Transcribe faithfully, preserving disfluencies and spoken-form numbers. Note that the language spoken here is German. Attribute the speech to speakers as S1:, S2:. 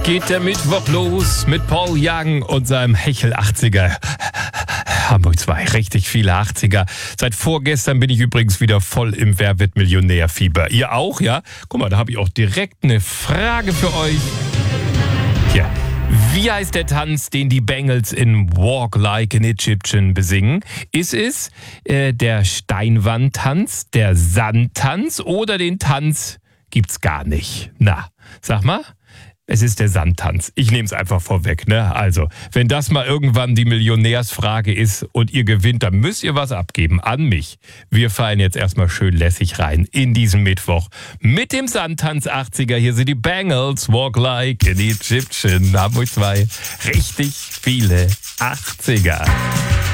S1: geht der Mittwoch los mit Paul Young und seinem Hechel achtziger. Hamburg zwei, richtig viele achtziger. Seit vorgestern bin ich übrigens wieder voll im Wer wird Millionär-Fieber. Ihr auch, ja? Guck mal, da habe ich auch direkt eine Frage für euch. Hier. Wie heißt der Tanz, den die Bengals in Walk Like an Egyptian besingen? Ist es äh, der Steinwandtanz, der Sandtanz oder den Tanz gibt's gar nicht? Na, sag mal. Es ist der Sandtanz. Ich nehme es einfach vorweg, ne? Also, wenn das mal irgendwann die Millionärsfrage ist und ihr gewinnt, dann müsst ihr was abgeben an mich. Wir fallen jetzt erstmal schön lässig rein in diesen Mittwoch mit dem Sandtanz achtziger. Hier sind die Bengals, Walk Like an Egyptian, Hamburg zwei. Richtig viele achtziger.